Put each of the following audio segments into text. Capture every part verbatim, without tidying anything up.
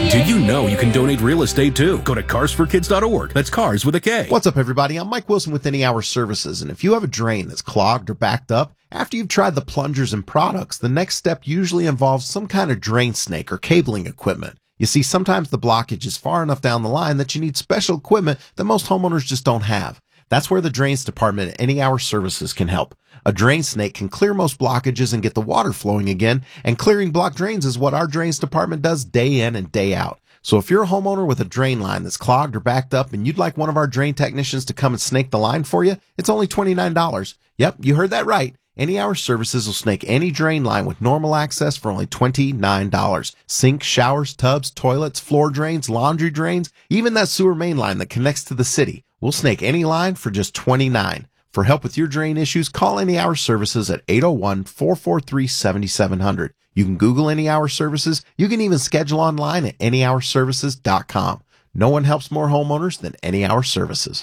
Do you know you can donate real estate too? Go to cars for kids dot org. That's cars with a K. What's up, everybody? I'm Mike Wilson with Any Hour Services, and if you have a drain that's clogged or backed up, after you've tried the plungers and products, the next step usually involves some kind of drain snake or cabling equipment. You see, sometimes the blockage is far enough down the line that you need special equipment that most homeowners just don't have. That's where the Drains Department at Any Hour Services can help. A drain snake can clear most blockages and get the water flowing again, and clearing blocked drains is what our Drains Department does day in and day out. So if you're a homeowner with a drain line that's clogged or backed up and you'd like one of our drain technicians to come and snake the line for you, it's only twenty-nine dollars. Yep, you heard that right. Any Hour Services will snake any drain line with normal access for only twenty-nine dollars. Sinks, showers, tubs, toilets, floor drains, laundry drains, even that sewer main line that connects to the city. We'll snake any line for just twenty-nine dollars. For help with your drain issues, call Any Hour Services at eight oh one, four four three, seven seven zero zero. You can Google Any Hour Services. You can even schedule online at any hour services dot com. No one helps more homeowners than Any Hour Services.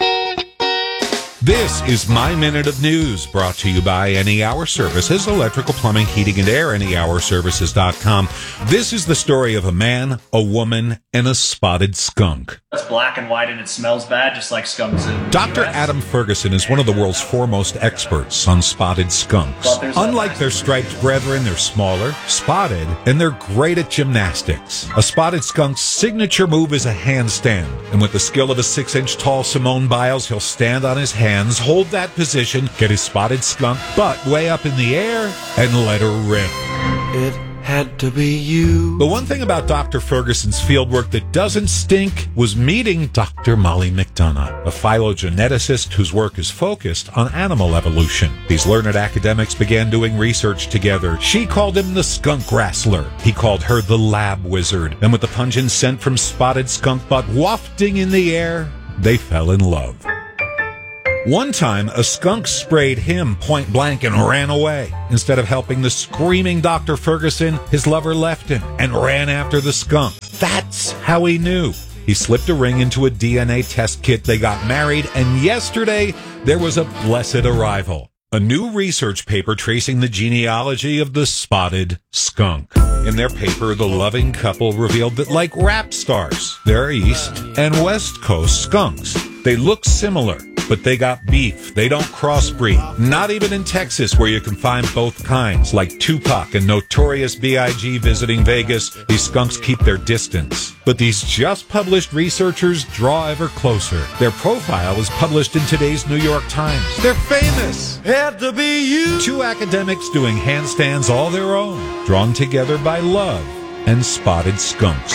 This is My Minute of News, brought to you by Any Hour Services, electrical, plumbing, heating, and air, any hour services dot com. This is the story of a man, a woman, and a spotted skunk. It's black and white and it smells bad, just like skunks in Doctor Adam Ferguson is one of the world's foremost experts on spotted skunks. Unlike their striped brethren, they're smaller, spotted, and they're great at gymnastics. A spotted skunk's signature move is a handstand, and with the skill of a six-inch tall Simone Biles, he'll stand on his hands, hold that position, get his spotted skunk butt way up in the air, and let her rip. It had to be you. The one thing about Doctor Ferguson's fieldwork that doesn't stink was meeting Doctor Molly McDonough, a phylogeneticist whose work is focused on animal evolution. These learned academics began doing research together. She called him the skunk wrestler. He called her the lab wizard. And with the pungent scent from spotted skunk butt wafting in the air, they fell in love. One time, a skunk sprayed him point blank and ran away. Instead of helping the screaming Doctor Ferguson, his lover left him and ran after the skunk. That's how he knew. He slipped a ring into a D N A test kit, they got married, and yesterday, there was a blessed arrival. A new research paper tracing the genealogy of the spotted skunk. In their paper, the loving couple revealed that like rap stars, they're East and West Coast skunks. They look similar, but they got beef. They don't crossbreed. Not even in Texas, where you can find both kinds. Like Tupac and Notorious B I G visiting Vegas, these skunks keep their distance. But these just published researchers draw ever closer. Their profile was published in today's New York Times. They're famous. Had to be you. Two academics doing handstands all their own, drawn together by love and spotted skunks.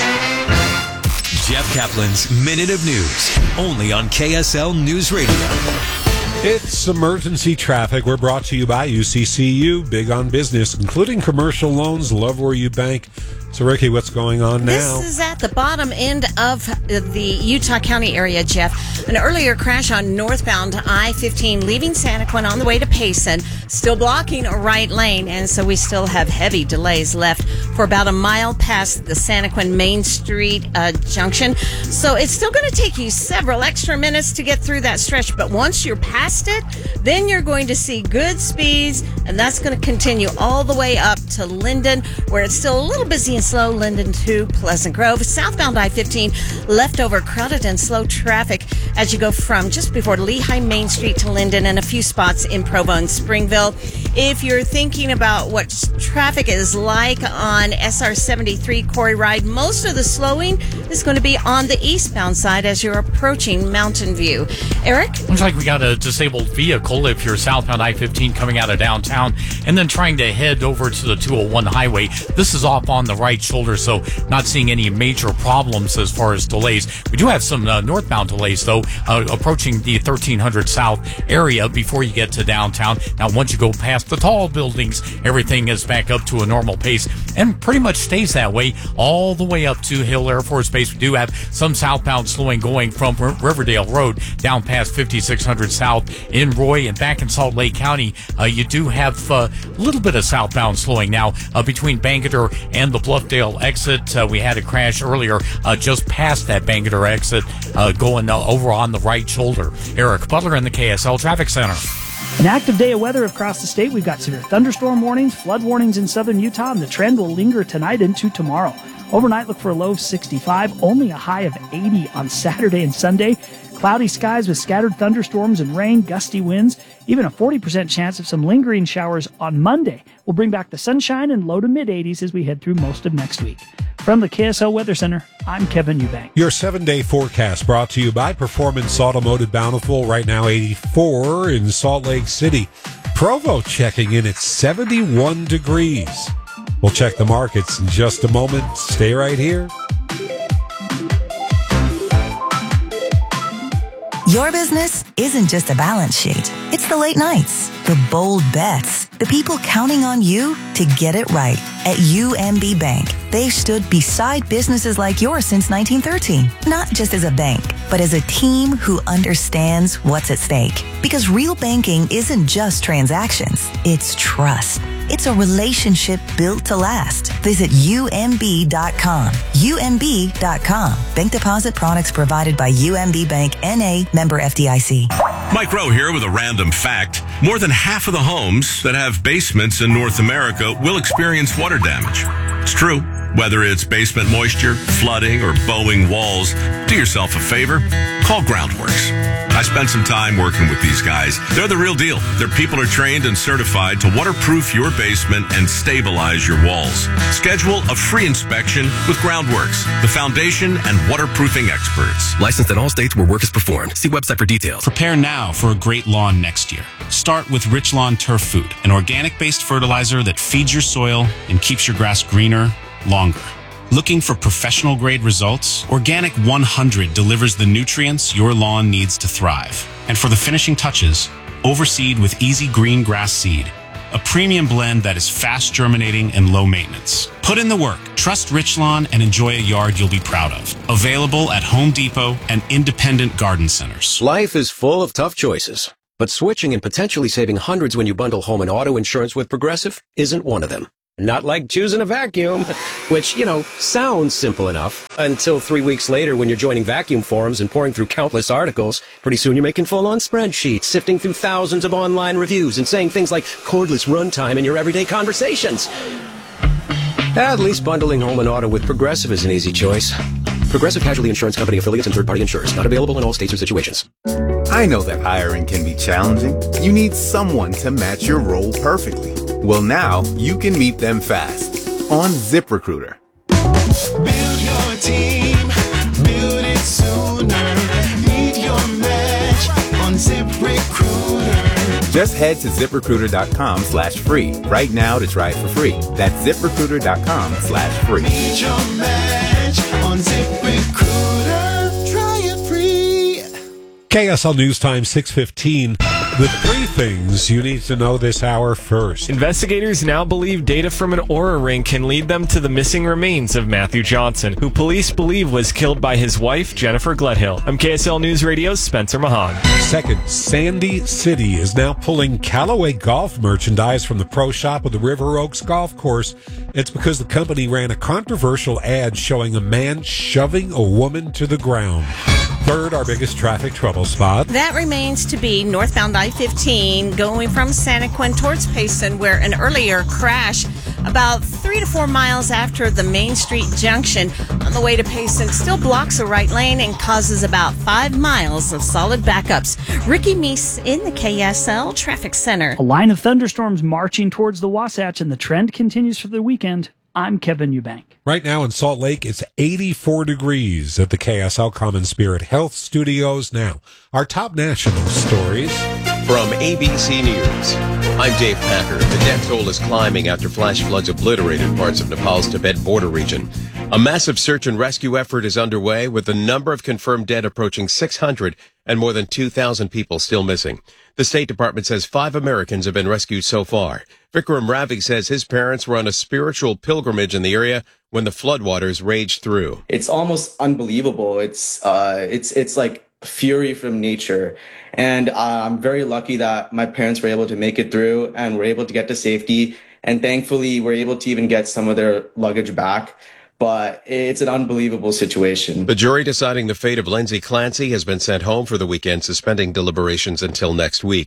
Jeff Kaplan's Minute of News, only on K S L News Radio. It's emergency traffic. We're brought to you by U C C U, big on business, including commercial loans. Love where you bank. So, Ricky, what's going on now? This is at the bottom end of the Utah County area, Jeff. An earlier crash on northbound I fifteen leaving Santaquin on the way to Payson, still blocking a right lane, and so we still have heavy delays left for about a mile past the Santaquin Main Street uh, junction. So it's still going to take you several extra minutes to get through that stretch, but once you're past it, then you're going to see good speeds, and that's going to continue all the way up to Linden, where it's still a little busy and slow. Linden to Pleasant Grove. Southbound I fifteen, leftover crowded and slow traffic as you go from just before Lehigh Main Street to Linden, and a few spots in Provo and Springville. If you're thinking about what traffic is like on S R seventy-three Corey Ride, most of the slowing is going to be on the eastbound side as you're approaching Mountain View. Eric? Looks like we got a disabled vehicle if you're southbound I fifteen coming out of downtown and then trying to head over to the two oh one highway. This is off on the right shoulder, so not seeing any major problems as far as delays. We do have some uh, northbound delays, though, uh, approaching the thirteen hundred South area before you get to downtown. Now, once you go past the tall buildings, everything is back up to a normal pace and pretty much stays that way all the way up to Hill Air Force Base. We do have some southbound slowing going from R- Riverdale Road down past fifty-six hundred South in Roy, and back in Salt Lake County, uh, you do have uh, a little bit of southbound slowing now uh, between Bangerter and the Bluffdale exit. Uh, we had a crash earlier uh, just past that Bangerter exit uh, going uh, over on the right shoulder. Eric Butler in the K S L Traffic Center. An active day of weather across the state. We've got severe thunderstorm warnings, flood warnings in southern Utah, and the trend will linger tonight into tomorrow. Overnight, look for a low of sixty-five, only a high of eighty on Saturday and Sunday. Cloudy skies with scattered thunderstorms and rain, gusty winds, even a forty percent chance of some lingering showers on Monday. We'll bring back the sunshine and low to mid-eighties as we head through most of next week. From the K S L Weather Center, I'm Kevin Eubank. Your seven-day forecast brought to you by Performance Automotive Bountiful. Right now, eighty-four in Salt Lake City. Provo checking in at seventy-one degrees. We'll check the markets in just a moment. Stay right here. Your business isn't just a balance sheet. It's the late nights, the bold bets, the people counting on you to get it right. At U M B Bank, they've stood beside businesses like yours since nineteen thirteen. Not just as a bank, but as a team who understands what's at stake. Because real banking isn't just transactions, it's trust. It's a relationship built to last. Visit U M B dot com. U M B dot com. Bank deposit products provided by U M B Bank N A, member F D I C. Mike Rowe here with a random fact. More than half of the homes that have basements in North America will experience water damage. It's true. Whether it's basement moisture, flooding, or bowing walls, do yourself a favor. Call Groundworks. I spent some time working with these guys. They're the real deal. Their people are trained and certified to waterproof your basement and stabilize your walls. Schedule a free inspection with Groundworks, the foundation and waterproofing experts. Licensed in all states where work is performed. See website for details. Prepare now for a great lawn next year. Start with Rich Lawn Turf Food, an organic-based fertilizer that feeds your soil and keeps your grass greener longer. Looking for professional grade results? Organic one hundred delivers the nutrients your lawn needs to thrive. And for the finishing touches, Overseed with Easy Green Grass Seed, a premium blend that is fast germinating and low maintenance. Put in the work, trust Richlawn, and enjoy a yard you'll be proud of. Available at Home Depot and independent garden centers. Life is full of tough choices, but switching and potentially saving hundreds when you bundle home and auto insurance with Progressive isn't one of them. Not like choosing a vacuum, which, you know, sounds simple enough until three weeks later when you're joining vacuum forums and pouring through countless articles. Pretty soon you're making full-on spreadsheets, sifting through thousands of online reviews and saying things like cordless runtime in your everyday conversations. At least bundling home and auto with Progressive is an easy choice. Progressive Casualty Insurance Company affiliates and third-party insurers. Not available in all states or situations. I know that hiring can be challenging. You need someone to match your role perfectly. Well, now you can meet them fast on ZipRecruiter. Build your team, build it sooner. Meet your match on ZipRecruiter. Just head to ZipRecruiter.com slash free right now to try it for free. That's ZipRecruiter.com slash free. Meet your match on ZipRecruiter. Try it free. K S L News Time six fifteen. The three things you need to know this hour first. Investigators now believe data from an Oura ring can lead them to the missing remains of Matthew Johnson, who police believe was killed by his wife, Jennifer Gledhill. I'm K S L News Radio's Spencer Mahan. Second, Sandy City is now pulling Callaway golf merchandise from the pro shop of the River Oaks Golf Course. It's because the company ran a controversial ad showing a man shoving a woman to the ground. Third, our biggest traffic trouble spot. That remains to be northbound I fifteen going from Santaquin towards Payson, where an earlier crash about three to four miles after the Main Street junction on the way to Payson still blocks a right lane and causes about five miles of solid backups. Ricky Meese in the K S L Traffic Center. A line of thunderstorms marching towards the Wasatch, and the trend continues for the weekend. I'm Kevin Eubank. Right now in Salt Lake, it's eighty-four degrees at the K S L Common Spirit Health Studios. Now, our top national stories. From A B C News, I'm Dave Packer. The death toll is climbing after flash floods obliterated parts of Nepal's Tibet border region. A massive search and rescue effort is underway, with the number of confirmed dead approaching six hundred and more than two thousand people still missing. The State Department says five Americans have been rescued so far. Vikram Ravi says his parents were on a spiritual pilgrimage in the area when the floodwaters raged through. It's almost unbelievable. It's uh, it's it's like fury from nature. And uh, I'm very lucky that my parents were able to make it through and were able to get to safety. And thankfully, we're able to even get some of their luggage back. But it's an unbelievable situation. The jury deciding the fate of Lindsay Clancy has been sent home for the weekend, suspending deliberations until next week.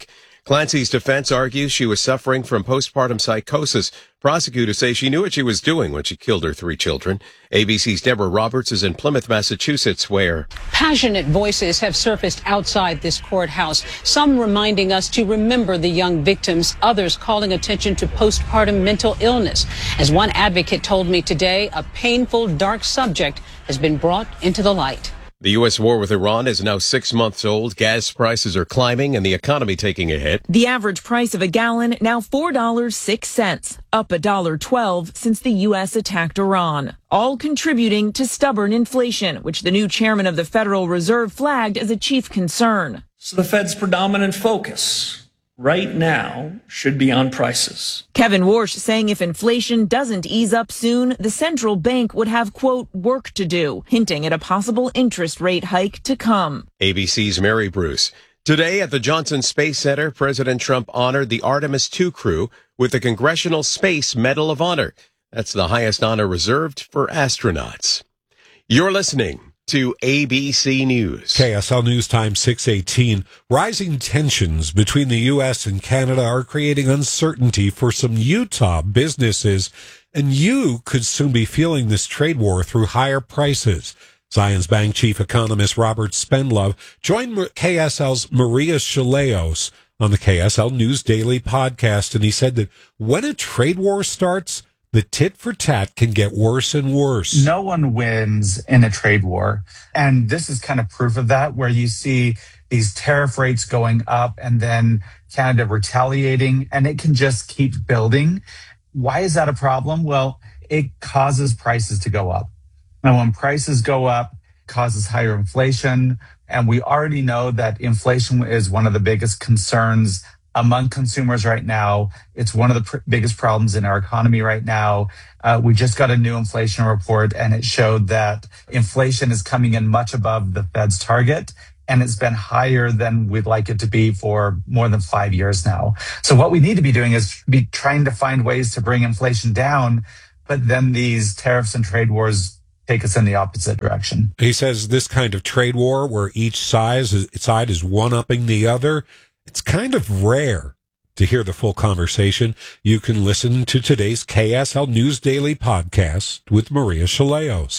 Clancy's defense argues she was suffering from postpartum psychosis. Prosecutors say she knew what she was doing when she killed her three children. A B C's Deborah Roberts is in Plymouth, Massachusetts, where passionate voices have surfaced outside this courthouse, some reminding us to remember the young victims, others calling attention to postpartum mental illness. As one advocate told me today, a painful, dark subject has been brought into the light. the U S war with Iran is now six months old. Gas prices are climbing and the economy taking a hit. The average price of a gallon now four dollars and six cents, up one dollar and twelve cents since the U S attacked Iran, all contributing to stubborn inflation, which the new chairman of the Federal Reserve flagged as a chief concern. So the Fed's predominant focus right now should be on prices. Kevin Warsh saying if inflation doesn't ease up soon, the central bank would have, quote, work to do, hinting at a possible interest rate hike to come. A B C's Mary Bruce. Today at the Johnson Space Center, President Trump honored the Artemis two crew with the Congressional Space Medal of Honor. That's the highest honor reserved for astronauts. You're listening to A B C News. K S L News Time six eighteen. Rising tensions between the U S and Canada are creating uncertainty for some Utah businesses, and you could soon be feeling this trade war through higher prices. Zions Bank chief economist Robert Spendlove joined K S L's Maria Shilaos on the K S L News Daily podcast, and he said that when a trade war starts, the tit for tat can get worse and worse. No one wins in a trade war. And this is kind of proof of that, where you see these tariff rates going up and then Canada retaliating, and it can just keep building. Why is that a problem? Well, it causes prices to go up. And when prices go up, it causes higher inflation. And we already know that inflation is one of the biggest concerns among consumers right now. It's one of the pr- biggest problems in our economy right now. Uh, we just got a new inflation report, and it showed that inflation is coming in much above the Fed's target, and it's been higher than we'd like it to be for more than five years now. So what we need to be doing is be trying to find ways to bring inflation down, but then these tariffs and trade wars take us in the opposite direction. He says this kind of trade war where each side is, side is one-upping the other, it's kind of rare. To hear the full conversation, you can listen to today's K S L News Daily podcast with Maria Shilaos.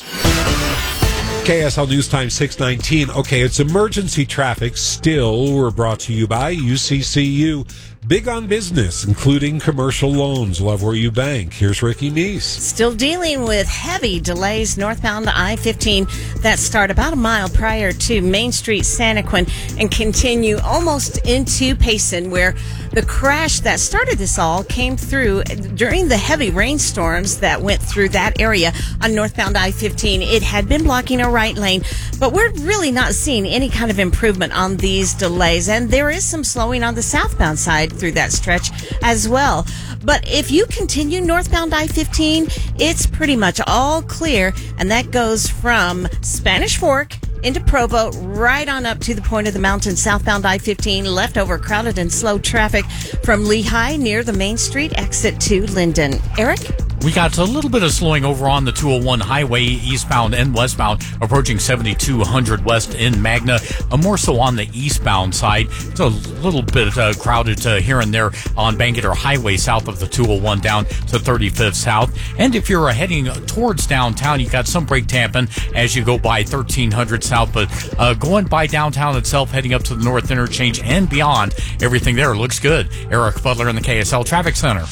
K S L News Time six nineteen. Okay, it's emergency traffic still. We're brought to you by U C C U. Big on business, including commercial loans. Love where you bank. Here's Ricky Neese. Still dealing with heavy delays northbound I fifteen that start about a mile prior to Main Street, Santaquin, and continue almost into Payson, where the crash that started this all came through during the heavy rainstorms that went through that area on northbound I fifteen. It had been blocking a right lane, but we're really not seeing any kind of improvement on these delays, and there is some slowing on the southbound side through that stretch as well. But if you continue northbound I fifteen, it's pretty much all clear, and that goes from Spanish Fork into Provo, right on up to the point of the mountain. Southbound I fifteen, leftover crowded and slow traffic from Lehigh near the Main Street exit to Linden. Eric? We got a little bit of slowing over on the two oh one highway, eastbound and westbound, approaching seventy-two hundred west in Magna. Uh, more so on the eastbound side. It's a little bit uh, crowded uh, here and there on Bangerter Highway, south of the two oh one down to thirty-fifth South. And if you're uh, heading towards downtown, you got some brake tamping as you go by thirteen hundred South. But uh, going by downtown itself, heading up to the North Interchange and beyond, everything there looks good. Eric Butler in the K S L Traffic Center.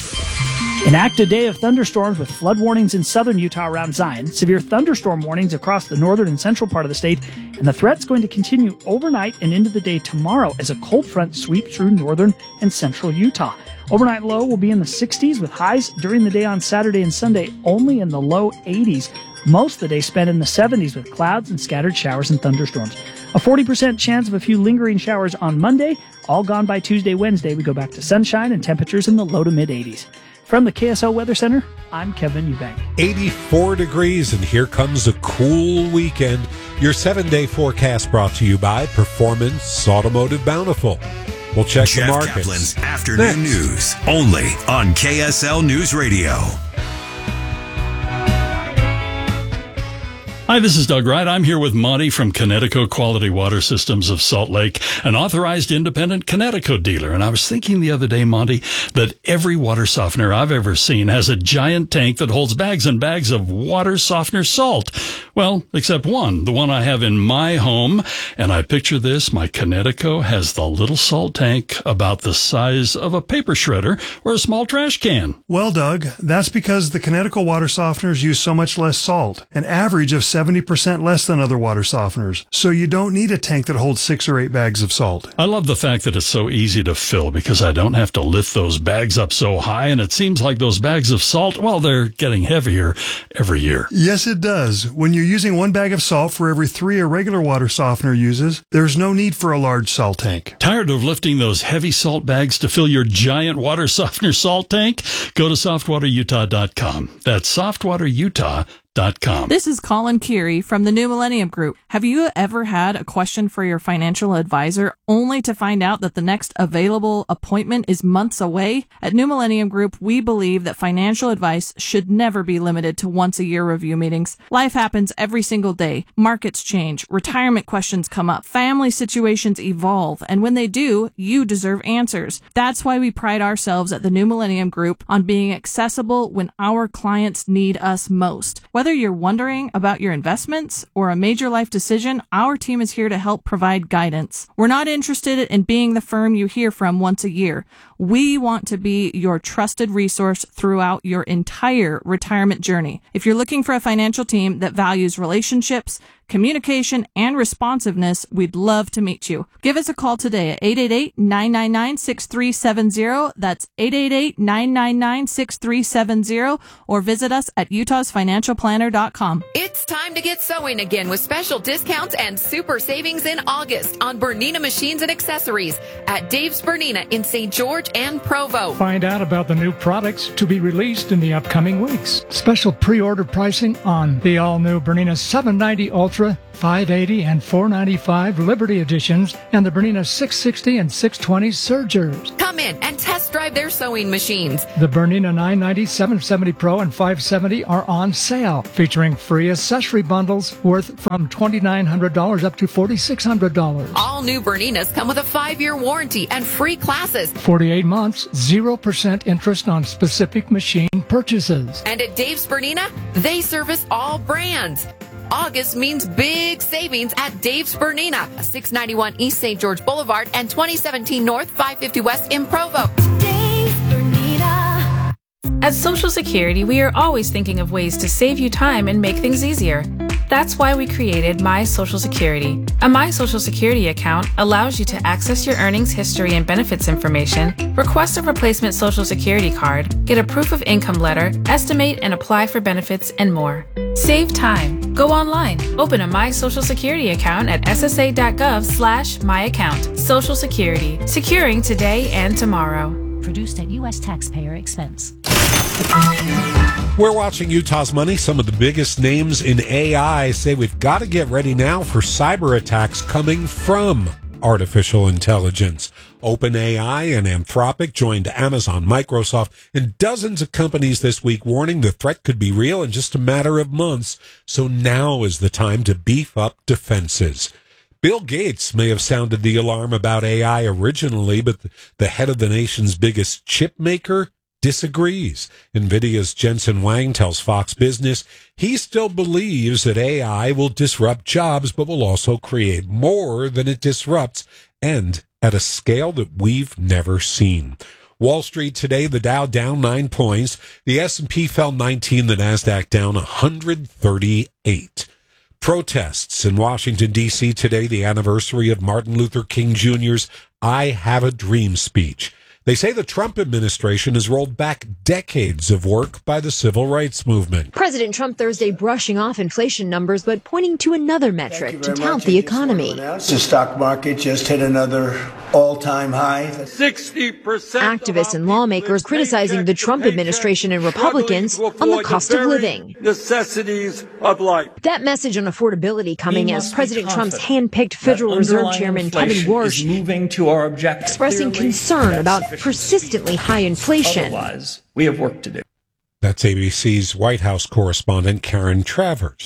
An active day of thunderstorms with flood warnings in southern Utah around Zion, severe thunderstorm warnings across the northern and central part of the state, and the threat's going to continue overnight and into the day tomorrow as a cold front sweeps through northern and central Utah. Overnight low will be in the sixties with highs during the day on Saturday and Sunday only in the low eighties. Most of the day spent in the seventies with clouds and scattered showers and thunderstorms. A forty percent chance of a few lingering showers on Monday. All gone by Tuesday, Wednesday. We go back to sunshine and temperatures in the low to mid eighties. From the K S L Weather Center, I'm Kevin Eubank. eighty-four degrees, and here comes a cool weekend. Your seven-day forecast brought to you by Performance Automotive Bountiful. We'll check Jeff the markets. Kaplan's Afternoon Next. News, only on K S L News Radio. Hi, this is Doug Wright. I'm here with Monty from Connecticut Quality Water Systems of Salt Lake, an authorized independent Connecticut dealer. And I was thinking the other day, Monty, that every water softener I've ever seen has a giant tank that holds bags and bags of water softener salt. Well, except one, the one I have in my home. And I picture this, my Connecticut has the little salt tank about the size of a paper shredder or a small trash can. Well, Doug, that's because the Connecticut water softeners use so much less salt, an average of seventy percent less than other water softeners. So you don't need a tank that holds six or eight bags of salt. I love the fact that it's so easy to fill because I don't have to lift those bags up so high, and it seems like those bags of salt, well, they're getting heavier every year. Yes, it does. When you're using one bag of salt for every three a regular water softener uses, there's no need for a large salt tank. Tired of lifting those heavy salt bags to fill your giant water softener salt tank? Go to soft water utah dot com. That's soft water utah dot com. This is Colin Keary from the New Millennium Group. Have you ever had a question for your financial advisor only to find out that the next available appointment is months away? At New Millennium Group, we believe that financial advice should never be limited to once a year review meetings. Life happens every single day. Markets change, retirement questions come up, family situations evolve, and when they do, you deserve answers. That's why we pride ourselves at the New Millennium Group on being accessible when our clients need us most. Whether you're wondering about your investments or a major life decision, our team is here to help provide guidance. We're not interested in being the firm you hear from once a year. We want to be your trusted resource throughout your entire retirement journey. If you're looking for a financial team that values relationships, communication, and responsiveness, we'd love to meet you. Give us a call today at eight eight eight, nine nine nine, six three seven zero. That's eight eight eight, nine nine nine, six three seven zero, or visit us at utahs financial planner dot com. It's time to get sewing again with special discounts and super savings in August on Bernina machines and accessories at Dave's Bernina in Saint George and Provo. Find out about the new products to be released in the upcoming weeks. Special pre-order pricing on the all-new Bernina seven ninety Ultra, five eighty, and four ninety-five Liberty editions, and the Bernina six sixty and six twenty Surgers. Come in and test drive their sewing machines. The Bernina nine ninety, seven seventy Pro, and five seventy are on sale, featuring free accessory bundles worth from twenty-nine hundred dollars up to forty-six hundred dollars. All new Berninas come with a five-year warranty and free classes. forty-eight months, zero percent interest on specific machine purchases. And at Dave's Bernina, they service all brands. August means big savings at Dave's Bernina, six ninety-one East Saint George Boulevard and twenty seventeen North, five fifty West in Provo. Dave's Bernina. At Social Security, we are always thinking of ways to save you time and make things easier. That's why we created My Social Security. A My Social Security account allows you to access your earnings history and benefits information, request a replacement Social Security card, get a proof of income letter, estimate and apply for benefits, and more. Save time. Go online. Open a My Social Security account at s s a dot gov slash my account. Social Security. Securing today and tomorrow. Produced at U S taxpayer expense. We're watching Utah's Money. Some of the biggest names in A I say we've got to get ready now for cyber attacks coming from artificial intelligence. OpenAI and Anthropic joined Amazon, Microsoft, and dozens of companies this week warning the threat could be real in just a matter of months. So now is the time to beef up defenses. Bill Gates may have sounded the alarm about A I originally, but the head of the nation's biggest chip maker disagrees. NVIDIA's Jensen Huang tells Fox Business he still believes that A I will disrupt jobs, but will also create more than it disrupts, and at a scale that we've never seen. Wall Street today, the Dow down nine points, the S and P fell nineteen, the NASDAQ down one hundred thirty-eight. Protests in Washington, D C today, the anniversary of Martin Luther King Junior's I Have a Dream speech. They say the Trump administration has rolled back decades of work by the civil rights movement. President Trump Thursday brushing off inflation numbers, but pointing to another metric to tout the economy. The stock market just hit another all-time high. sixty percent Activists and lawmakers criticizing the Trump administration and Republicans on the cost of living. Necessities of life. That message on affordability coming as President Trump's hand-picked Federal Reserve Chairman Kevin Warsh moving to our objective. expressing Clearly, concern about persistently high inflation. Otherwise, we have work to do. That's A B C's White House correspondent Karen Travers.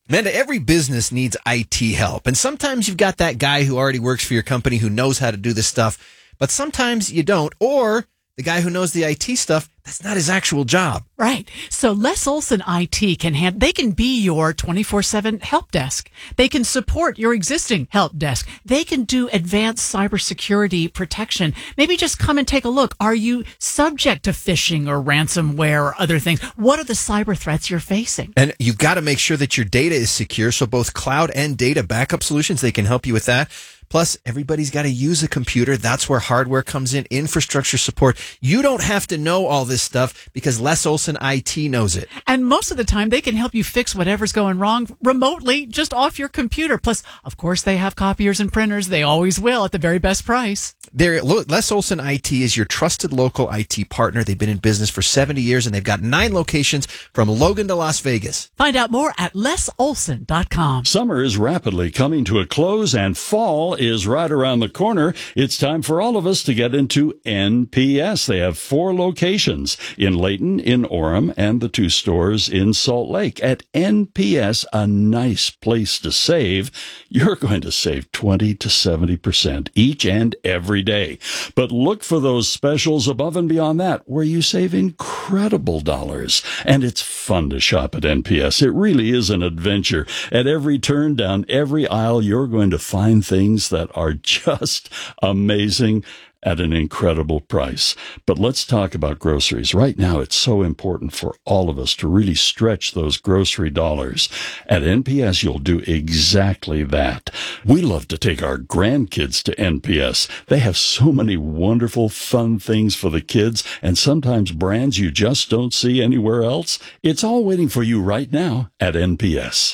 Amanda, every business needs I T help. And sometimes you've got that guy who already works for your company who knows how to do this stuff, but sometimes you don't. Or the guy who knows the I T stuff, that's not his actual job. Right. So Les Olson I T can have, they can be your twenty-four seven help desk. They can support your existing help desk. They can do advanced cybersecurity protection. Maybe just come and take a look. Are you subject to phishing or ransomware or other things? What are the cyber threats you're facing? And you've got to make sure that your data is secure. So both cloud and data backup solutions, they can help you with that. Plus, everybody's got to use a computer. That's where hardware comes in, infrastructure support. You don't have to know all this stuff because Les Olson I T knows it. And most of the time, they can help you fix whatever's going wrong remotely, just off your computer. Plus, of course, they have copiers and printers. They always will at the very best price. They're, Les Olson I T is your trusted local I T partner. They've been in business for seventy years, and they've got nine locations from Logan to Las Vegas. Find out more at les olson dot com. Summer is rapidly coming to a close, and fall is right around the corner. It's time for all of us to get into N P S. They have four locations in Layton, in Orem, and the two stores in Salt Lake. At N P S, a nice place to save. You're going to save twenty to seventy percent each and every day. But look for those specials above and beyond that, where you save incredible dollars. And it's fun to shop at N P S. It really is an adventure. At every turn down every aisle, you're going to find things that are just amazing at an incredible price. But let's talk about groceries. Right now, it's so important for all of us to really stretch those grocery dollars. At N P S, you'll do exactly that. We love to take our grandkids to N P S. They have so many wonderful, fun things for the kids, and sometimes brands you just don't see anywhere else. It's all waiting for you right now at N P S.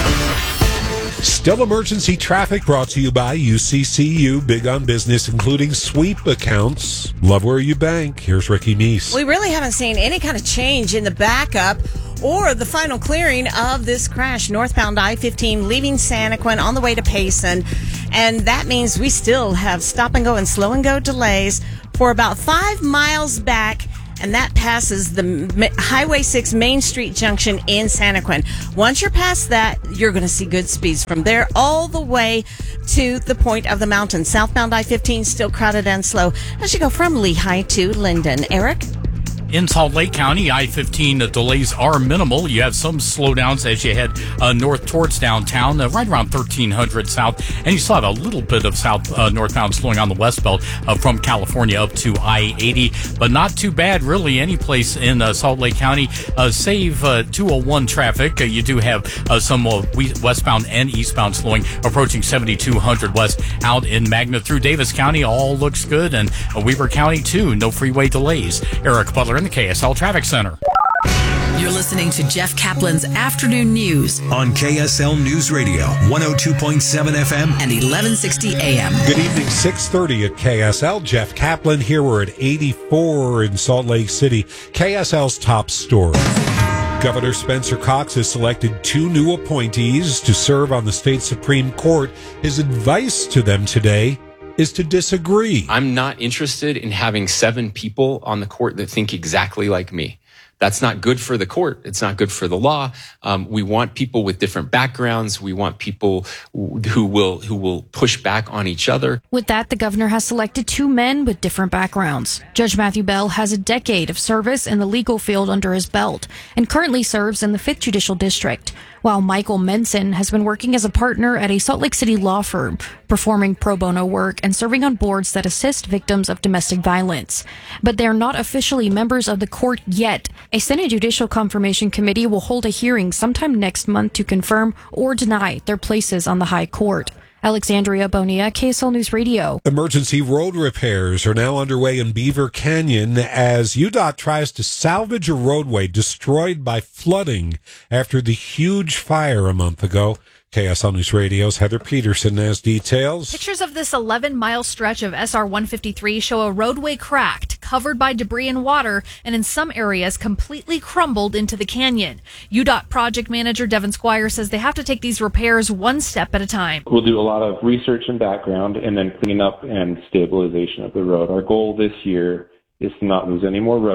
Still emergency traffic brought to you by U C C U, big on business, including sweep accounts. Love where you bank. Here's Ricky Meese. We really haven't seen any kind of change in the backup or the final clearing of this crash northbound I fifteen leaving Santaquin on the way to Payson. And that means we still have stop and go and slow and go delays for about five miles back. And that passes the Highway six Main Street junction in Santaquin. Once you're past that, you're going to see good speeds from there all the way to the point of the mountain. Southbound I fifteen still crowded and slow as you go from Lehigh to Linden. Eric? In Salt Lake County, I fifteen uh, delays are minimal. You have some slowdowns as you head uh, north towards downtown, uh, right around thirteen hundred south. And you still have a little bit of south uh, northbound slowing on the west belt uh, from California up to I eighty. But not too bad, really, any place in uh, Salt Lake County. Uh, save uh, two oh one traffic. Uh, you do have uh, some uh, westbound and eastbound slowing approaching seventy-two hundred west out in Magna through Davis County. All looks good. And uh, Weber County, too. No freeway delays. Eric Butler in the K S L Traffic Center. You're listening to Jeff Kaplan's Afternoon News on K S L News Radio, one oh two point seven F M and eleven sixty A M. Good evening, six thirty at K S L. Jeff Kaplan here. We're at eighty-four in Salt Lake City, K S L's top story. Governor Spencer Cox has selected two new appointees to serve on the state Supreme Court. His advice to them today is to disagree. I'm not interested in having seven people on the court that think exactly like me. That's not good for the court. It's not good for the law. Um, we want people with different backgrounds. We want people who will who will push back on each other. With that, the governor has selected two men with different backgrounds. Judge Matthew Bell has a decade of service in the legal field under his belt and currently serves in the fifth Judicial District, while Michael Menson has been working as a partner at a Salt Lake City law firm, performing pro bono work and serving on boards that assist victims of domestic violence. But they're not officially members of the court yet. A Senate Judicial Confirmation Committee will hold a hearing sometime next month to confirm or deny their places on the high court. Alexandria Bonilla, K S L News Radio. Emergency road repairs are now underway in Beaver Canyon as U D O T tries to salvage a roadway destroyed by flooding after the huge fire a month ago. K S L News Radio's Heather Peterson has details. Pictures of this eleven-mile stretch of S R one fifty-three show a roadway cracked, covered by debris and water, and in some areas completely crumbled into the canyon. U D O T project manager Devin Squire says they have to take these repairs one step at a time. We'll do a lot of research and background and then clean up and stabilization of the road. Our goal this year is to not lose any more road.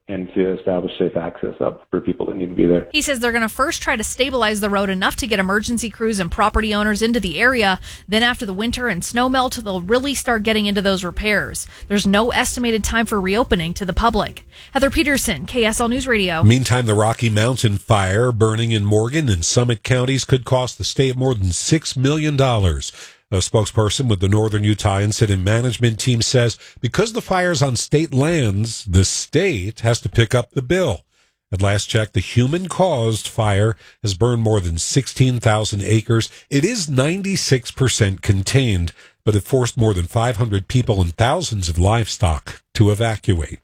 and to establish safe access up for people that need to be there. He says they're going to first try to stabilize the road enough to get emergency crews and property owners into the area. Then after the winter and snow melt, they'll really start getting into those repairs. There's no estimated time for reopening to the public. Heather Peterson, K S L News Radio. Meantime, the Rocky Mountain fire burning in Morgan and Summit counties could cost the state more than six million dollars. A spokesperson with the Northern Utah Incident Management Team says because the fire's on state lands, the state has to pick up the bill. At last check, the human-caused fire has burned more than sixteen thousand acres. It is ninety-six percent contained, but it forced more than five hundred people and thousands of livestock to evacuate.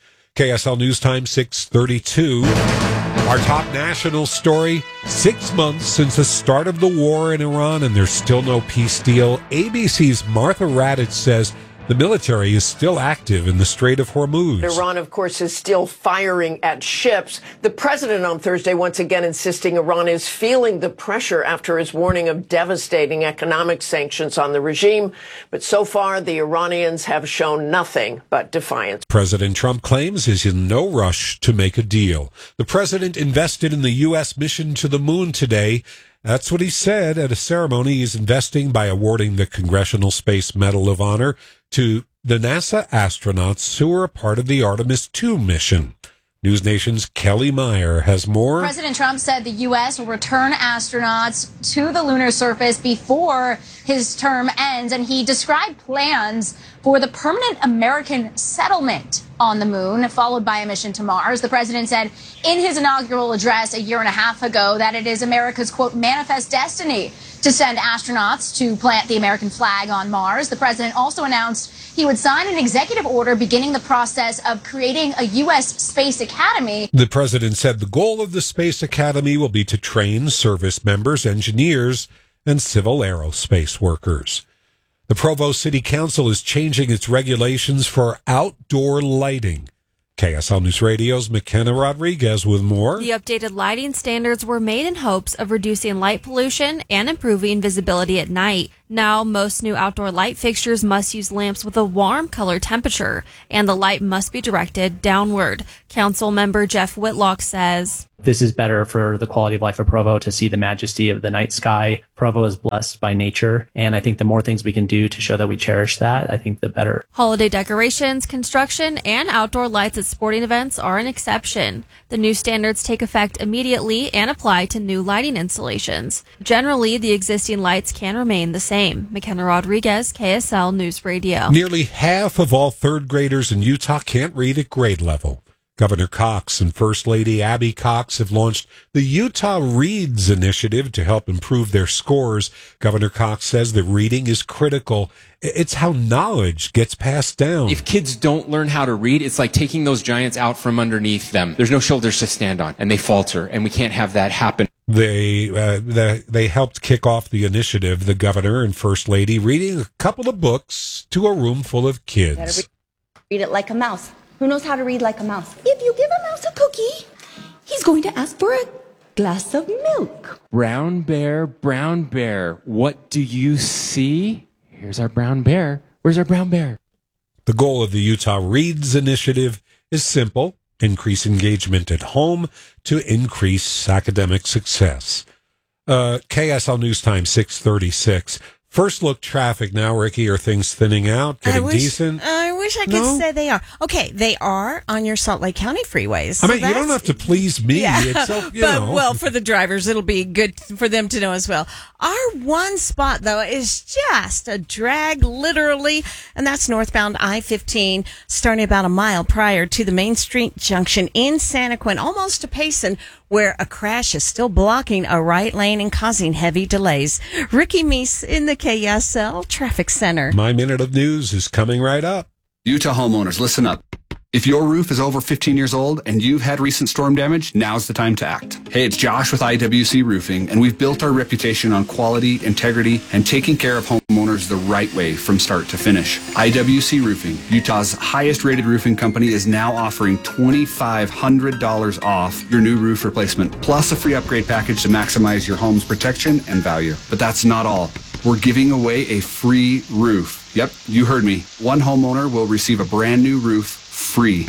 K S L News Time, six thirty-two. Our top national story, six months since the start of the war in Iran and there's still no peace deal. A B C's Martha Raddatz says the military is still active in the Strait of Hormuz. Iran, of course, is still firing at ships. The president on Thursday once again insisting Iran is feeling the pressure after his warning of devastating economic sanctions on the regime. But so far, the Iranians have shown nothing but defiance. President Trump claims he's in no rush to make a deal. The president invested in the U S mission to the moon today. That's what he said at a ceremony he's investing by awarding the Congressional Space Medal of Honor to the NASA astronauts who are a part of the Artemis two mission. News Nation's Kelly Meyer has more. President Trump said the U S will return astronauts to the lunar surface before his term ends, and he described plans for the permanent American settlement on the moon, followed by a mission to Mars. The president said in his inaugural address a year and a half ago that it is America's, quote, manifest destiny to send astronauts to plant the American flag on Mars. The president also announced he would sign an executive order beginning the process of creating a U S Space Academy. The president said the goal of the Space Academy will be to train service members, engineers, and civil aerospace workers. The Provo City Council is changing its regulations for outdoor lighting. K S L News Radio's McKenna Rodriguez with more. The updated lighting standards were made in hopes of reducing light pollution and improving visibility at night. Now, most new outdoor light fixtures must use lamps with a warm color temperature, and the light must be directed downward. Council member Jeff Whitlock says, this is better for the quality of life of Provo to see the majesty of the night sky. Provo is blessed by nature, and I think the more things we can do to show that we cherish that, I think the better. Holiday decorations, construction, and outdoor lights at sporting events are an exception. The new standards take effect immediately and apply to new lighting installations. Generally, the existing lights can remain the same. McKenna Rodriguez, K S L News Radio. Nearly half of all third graders in Utah can't read at grade level. Governor Cox and First Lady Abby Cox have launched the Utah Reads initiative to help improve their scores. Governor Cox says that reading is critical. It's how knowledge gets passed down. If kids don't learn how to read, it's like taking those giants out from underneath them. There's no shoulders to stand on, and they falter, and we can't have that happen. They uh, they, they helped kick off the initiative, the governor and First Lady, reading a couple of books to a room full of kids. Better read it like a mouse. Who knows how to read like a mouse? If you give a mouse a cookie, he's going to ask for a glass of milk. Brown bear, brown bear, what do you see? Here's our brown bear. Where's our brown bear? The goal of the Utah Reads initiative is simple: increase engagement at home to increase academic success. Uh, K S L News Time, six thirty-six. First look traffic now, Ricky. Are things thinning out, getting I wish, decent? I wish I could No? say they are. Okay, they are on your Salt Lake County freeways. I so mean, you don't that's- have to please me. Yeah, It's so, you but know. well, for the drivers, it'll be good for them to know as well. Our one spot, though, is just a drag, literally, and that's northbound I fifteen, starting about a mile prior to the Main Street junction in Santaquin, almost to Payson, where a crash is still blocking a right lane and causing heavy delays. Ricky Meese in the K S L Traffic Center. My minute of news is coming right up. Utah homeowners, listen up. If your roof is over fifteen years old and you've had recent storm damage, now's the time to act. Hey, it's Josh with I W C Roofing, and we've built our reputation on quality, integrity, and taking care of homeowners the right way from start to finish. I W C Roofing, Utah's highest rated roofing company, is now offering two thousand five hundred dollars off your new roof replacement, plus a free upgrade package to maximize your home's protection and value. But that's not all. We're giving away a free roof. Yep, you heard me. One homeowner will receive a brand new roof free.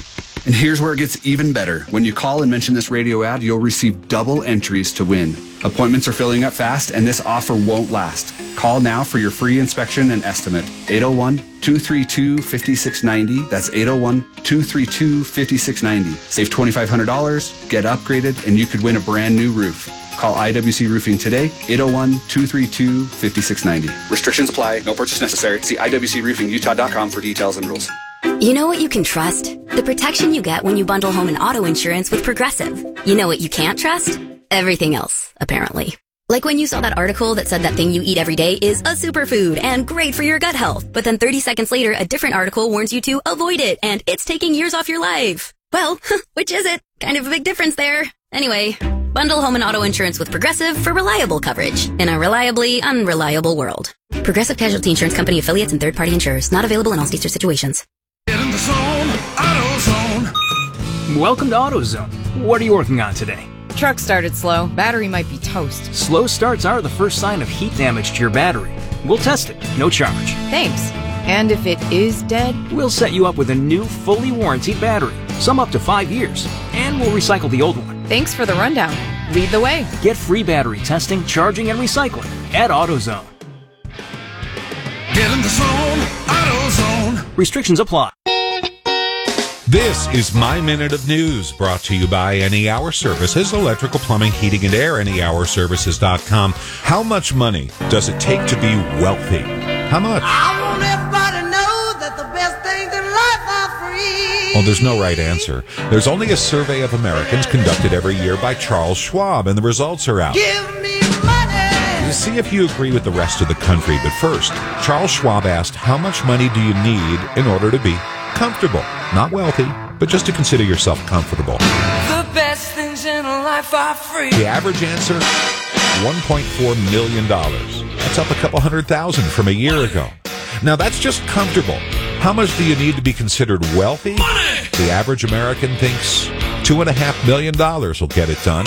And here's where it gets even better. When you call and mention this radio ad, you'll receive double entries to win. Appointments are filling up fast, and this offer won't last. Call now for your free inspection and estimate. eight oh one, two three two, five six nine oh. That's eight oh one, two three two, five six nine oh. Save twenty-five hundred dollars, get upgraded, and you could win a brand new roof. Call I W C Roofing today, eight oh one, two three two, five six nine oh. Restrictions apply. No purchase necessary. See I W C roofing utah dot com for details and rules. You know what you can trust? The protection you get when you bundle home and auto insurance with Progressive. You know what you can't trust? Everything else, apparently. Like when you saw that article that said that thing you eat every day is a superfood and great for your gut health, but then thirty seconds later, a different article warns you to avoid it and it's taking years off your life. Well, which is it? Kind of a big difference there. Anyway, bundle home and auto insurance with Progressive for reliable coverage in a reliably unreliable world. Progressive Casualty Insurance Company affiliates and third-party insurers. Not available in all states or situations. Get in the zone, AutoZone. Welcome to AutoZone. What are you working on today? Truck started slow. Battery might be toast. Slow starts are the first sign of heat damage to your battery. We'll test it, no charge. Thanks. And if it is dead? We'll set you up with a new, fully warranted battery, some up to five years, and we'll recycle the old one. Thanks for the rundown. Lead the way. Get free battery testing, charging, and recycling at AutoZone. Get in the zone, AutoZone. Restrictions apply. This is My Minute of News, brought to you by Any Hour Services, electrical, plumbing, heating, and air, any hour services dot com. How much money does it take to be wealthy? How much? I want everybody to know that the best things in life are free. Well, there's no right answer. There's only a survey of Americans conducted every year by Charles Schwab, and the results are out. Give me money. See if you agree with the rest of the country. But first, Charles Schwab asked, how much money do you need in order to be comfortable? Not wealthy, but just to consider yourself comfortable. The best things in life are free. The average answer, one point four million dollars. That's up a couple hundred thousand from a year ago. Now, that's just comfortable. How much do you need to be considered wealthy? Money! The average American thinks two and a half million dollars will get it done.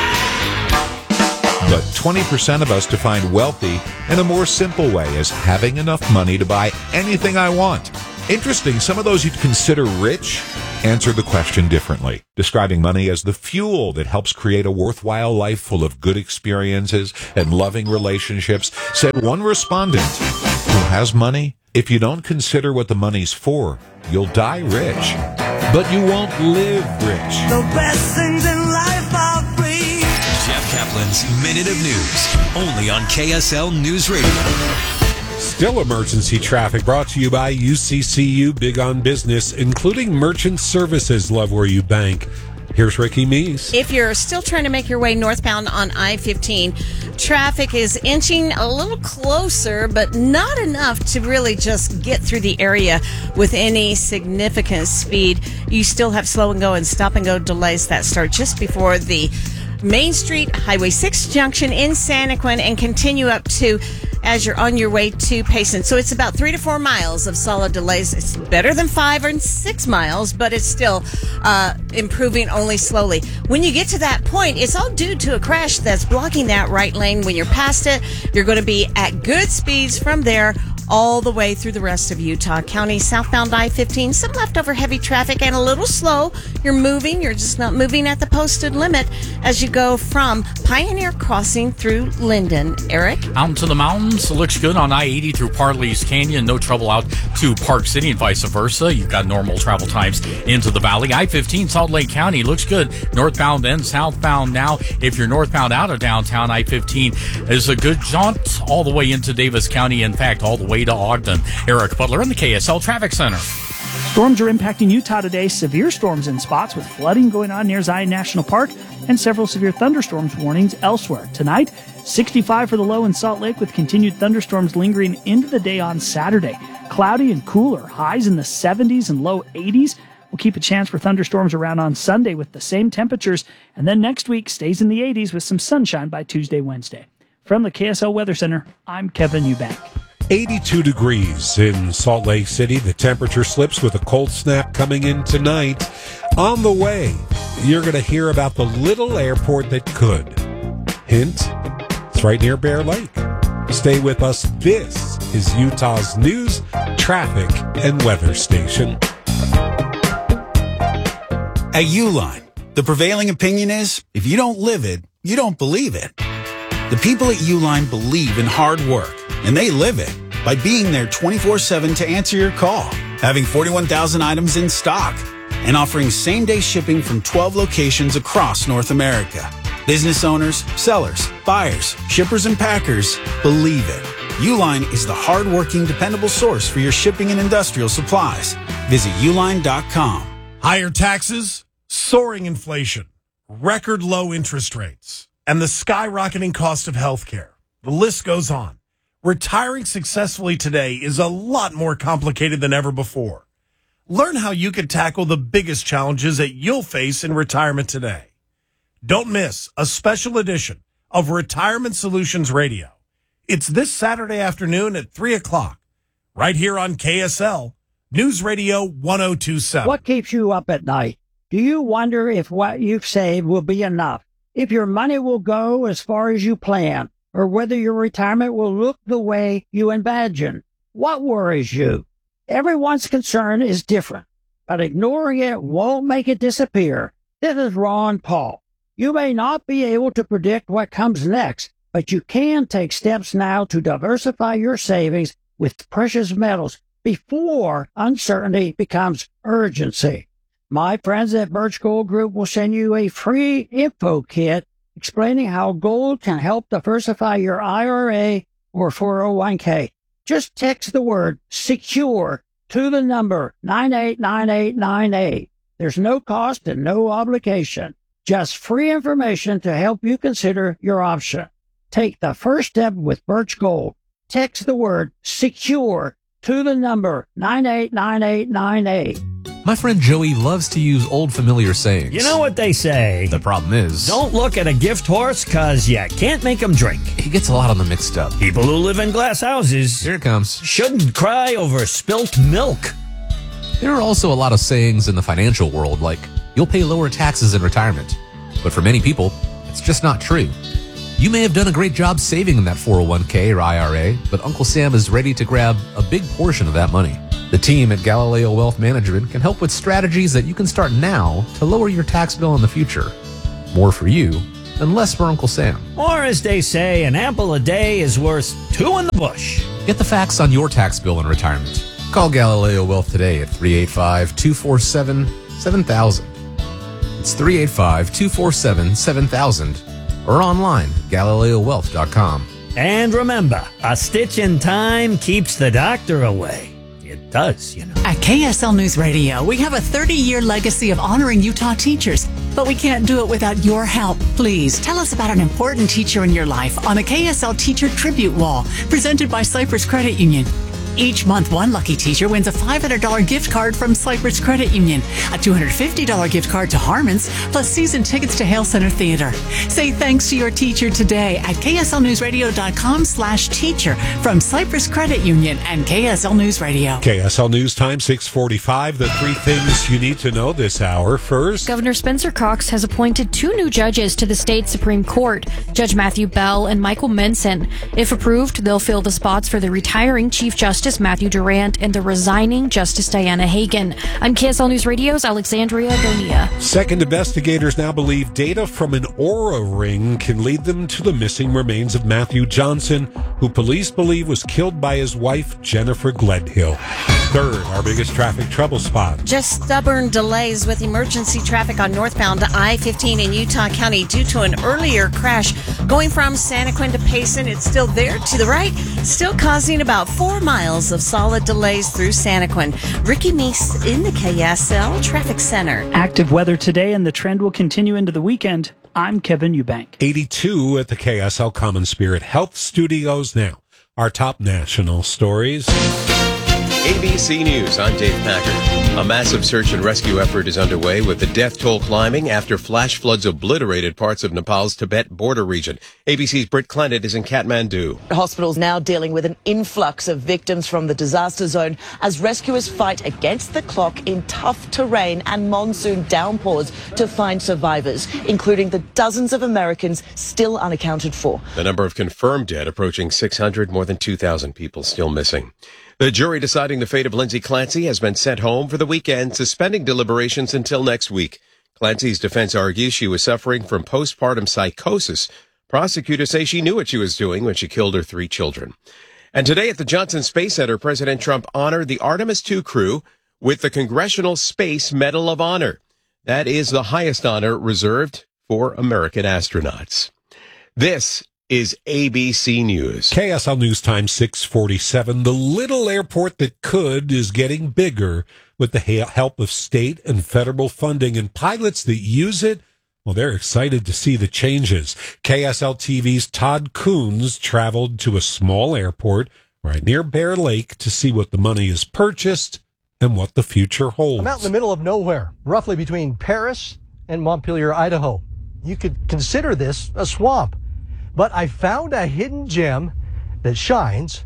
But twenty percent of us define wealthy in a more simple way, as having enough money to buy anything I want. Interesting, some of those you'd consider rich answer the question differently, describing money as the fuel that helps create a worthwhile life full of good experiences and loving relationships. Said one respondent who has money, if you don't consider what the money's for, you'll die rich, but you won't live rich. The best things in life are free. Jeff Kaplan's Minute of News, only on K S L News Radio. Still emergency traffic brought to you by U C C U Big on Business, including Merchant Services. Love where you bank. Here's Ricky Meese. If you're still trying to make your way northbound on I fifteen, traffic is inching a little closer, but not enough to really just get through the area with any significant speed. You still have slow and go and stop and go delays that start just before the Main Street Highway six junction in Santaquin and continue up to as you're on your way to Payson. So it's about three to four miles of solid delays. It's better than five or six miles, but it's still uh, improving only slowly. When you get to that point, it's all due to a crash that's blocking that right lane. When you're past it, you're going to be at good speeds from there all the way through the rest of Utah County. Southbound I fifteen, some leftover heavy traffic and a little slow. You're moving, you're just not moving at the posted limit as you go from Pioneer Crossing through Linden. Eric? Out into the mountains, looks good on I eighty through Parley's Canyon. No trouble out to Park City and vice versa. You've got normal travel times into the valley. I fifteen, Salt Lake County, looks good. Northbound and southbound now. If you're northbound out of downtown, I fifteen is a good jaunt all the way into Davis County. In fact, all the way to Ogden. Eric Butler in the K S L Traffic Center. Storms are impacting Utah today. Severe storms in spots with flooding going on near Zion National Park and several severe thunderstorms warnings elsewhere. Tonight, sixty-five for the low in Salt Lake with continued thunderstorms lingering into the day on Saturday. Cloudy and cooler, highs in the seventies and low eighties. We'll keep a chance for thunderstorms around on Sunday with the same temperatures. And then next week stays in the eighties with some sunshine by Tuesday, Wednesday. From the K S L Weather Center, I'm Kevin Eubank. eighty-two degrees in Salt Lake City. The temperature slips with a cold snap coming in tonight. On the way, you're going to hear about the little airport that could. Hint, it's right near Bear Lake. Stay with us. This is Utah's news, traffic, and weather station. At Uline, the prevailing opinion is, if you don't live it, you don't believe it. The people at Uline believe in hard work, and they live it by being there twenty-four seven to answer your call, having forty-one thousand items in stock, and offering same-day shipping from twelve locations across North America. Business owners, sellers, buyers, shippers, and packers believe it. Uline is the hard-working, dependable source for your shipping and industrial supplies. Visit uline dot com. Higher taxes, soaring inflation, record low interest rates, and the skyrocketing cost of healthcare. The list goes on. Retiring successfully today is a lot more complicated than ever before. Learn how you can tackle the biggest challenges that you'll face in retirement today. Don't miss a special edition of Retirement Solutions Radio. It's this Saturday afternoon at three o'clock, right here on K S L, News Radio one oh two point seven. What keeps you up at night? Do you wonder if what you've saved will be enough? If your money will go as far as you plan? Or whether your retirement will look the way you imagine? What worries you? Everyone's concern is different, but ignoring it won't make it disappear. This is Ron Paul. You may not be able to predict what comes next, but you can take steps now to diversify your savings with precious metals before uncertainty becomes urgency. My friends at Birch Gold Group will send you a free info kit explaining how gold can help diversify your I R A or four oh one k. Just text the word SECURE to the number nine eight nine eight nine eight. There's no cost and no obligation. Just free information to help you consider your option. Take the first step with Birch Gold. Text the word SECURE to the number nine eight nine eight nine eight. My friend Joey loves to use old familiar sayings. You know what they say. The problem is, don't look at a gift horse, cause you can't make them drink. He gets a lot of them mixed up. People who live in glass houses. Here it comes. Shouldn't cry over spilt milk. There are also a lot of sayings in the financial world, like, you'll pay lower taxes in retirement. But for many people, it's just not true. You may have done a great job saving in that four oh one k or I R A, but Uncle Sam is ready to grab a big portion of that money. The team at Galileo Wealth Management can help with strategies that you can start now to lower your tax bill in the future. More for you and less for Uncle Sam. Or as they say, an apple a day is worth two in the bush. Get the facts on your tax bill in retirement. Call Galileo Wealth today at three eight five, two four seven, seven thousand. It's three eight five, two four seven, seven thousand or online at galileo wealth dot com. And remember, a stitch in time keeps the doctor away. It does, you know. At K S L News Radio, we have a thirty-year legacy of honoring Utah teachers, but we can't do it without your help. Please tell us about an important teacher in your life on the K S L Teacher Tribute Wall, presented by Cypress Credit Union. Each month, one lucky teacher wins a five hundred dollars gift card from Cypress Credit Union, a two hundred fifty dollars gift card to Harmon's, plus season tickets to Hale Center Theater. Say thanks to your teacher today at K S L News Radio dot com slash teacher from Cypress Credit Union and K S L News Radio. K S L News Time, six forty-five. The three things you need to know this hour. First, Governor Spencer Cox has appointed two new judges to the state Supreme Court, Judge Matthew Bell and Michael Menson. If approved, they'll fill the spots for the retiring Chief Justice Matthew Durant and the resigning Justice Diana Hagan. I'm K S L News Radio's Alexandria Bonilla. Second, investigators now believe data from an Oura ring can lead them to the missing remains of Matthew Johnson, who police believe was killed by his wife, Jennifer Gledhill. Third, our biggest traffic trouble spot. Just stubborn delays with emergency traffic on northbound I fifteen in Utah County due to an earlier crash going from Santaquin to Payson. It's still there to the right, still causing about four miles of solid delays through Santaquin. Ricky Meese in the K S L Traffic Center. Active weather today, and the trend will continue into the weekend. I'm Kevin Eubank. eighty-two at the K S L Common Spirit Health Studios now. Our top national stories. A B C News, I'm Dave Packard. A massive search and rescue effort is underway with the death toll climbing after flash floods obliterated parts of Nepal's Tibet border region. A B C's Britt Clendit is in Kathmandu. Hospitals now dealing with an influx of victims from the disaster zone as rescuers fight against the clock in tough terrain and monsoon downpours to find survivors, including the dozens of Americans still unaccounted for. The number of confirmed dead approaching six hundred, more than two thousand people still missing. The jury deciding the fate of Lindsay Clancy has been sent home for the weekend, suspending deliberations until next week. Clancy's defense argues she was suffering from postpartum psychosis. Prosecutors say she knew what she was doing when she killed her three children. And today at the Johnson Space Center, President Trump honored the Artemis two crew with the Congressional Space Medal of Honor. That is the highest honor reserved for American astronauts. This is A B C News. K S L News Time six forty-seven. The little airport that could is getting bigger with the help of state and federal funding, and pilots that use it, well, they're excited to see the changes. K S L T V's Todd Coons traveled to a small airport right near Bear Lake to see what the money is purchased and what the future holds. I'm out in the middle of nowhere, roughly between Paris and Montpelier, Idaho. You could consider this a swamp, but I found a hidden gem that shines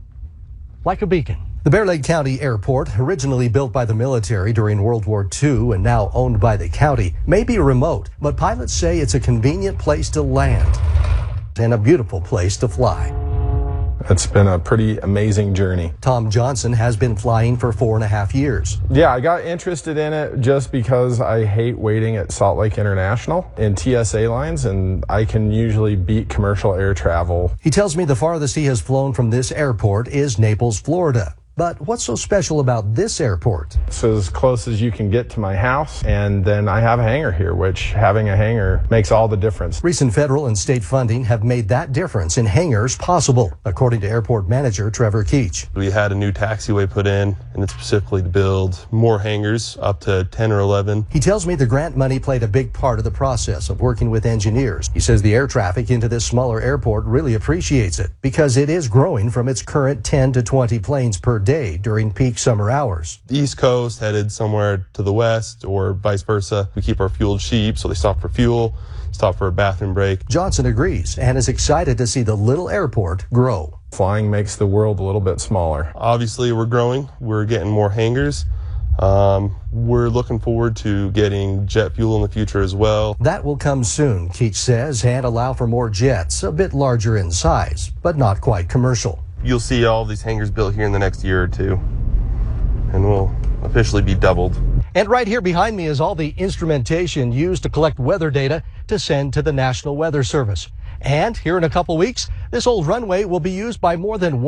like a beacon. The Bear Lake County Airport, originally built by the military during World War Two and now owned by the county, may be remote, but pilots say it's a convenient place to land and a beautiful place to fly. It's been a pretty amazing journey. Tom Johnson has been flying for four and a half years. Yeah, I got interested in it just because I hate waiting at Salt Lake International in T S A lines, and I can usually beat commercial air travel. He tells me the farthest he has flown from this airport is Naples, Florida. But what's so special about this airport? It's as close as you can get to my house, and then I have a hangar here, which having a hangar makes all the difference. Recent federal and state funding have made that difference in hangars possible, according to airport manager Trevor Keach. We had a new taxiway put in, and it's specifically to build more hangars, up to ten or eleven. He tells me the grant money played a big part of the process of working with engineers. He says the air traffic into this smaller airport really appreciates it because it is growing from its current ten to twenty planes per day during peak summer hours. The East Coast headed somewhere to the west or vice versa. We keep our fueled sheep, so they stop for fuel, stop for a bathroom break. Johnson agrees and is excited to see the little airport grow. Flying makes the world a little bit smaller. Obviously, we're growing. We're getting more hangars. Um, we're looking forward to getting jet fuel in the future as well. That will come soon, Keach says, and allow for more jets, a bit larger in size, but not quite commercial. You'll see all these hangars built here in the next year or two, and we'll officially be doubled. And right here behind me is all the instrumentation used to collect weather data to send to the National Weather Service. And here in a couple weeks, this old runway will be used by more than